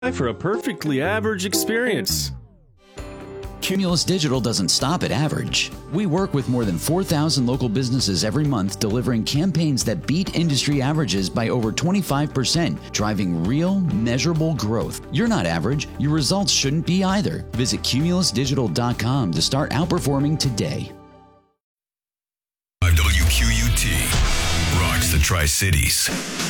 for a perfectly average experience. Cumulus Digital doesn't stop at average. We work with more than 4,000 local businesses every month, delivering campaigns that beat industry averages by over 25%, driving real, measurable growth. You're not average. Your results shouldn't be either. Visit cumulusdigital.com to start outperforming today. WQUT rocks the Tri-Cities.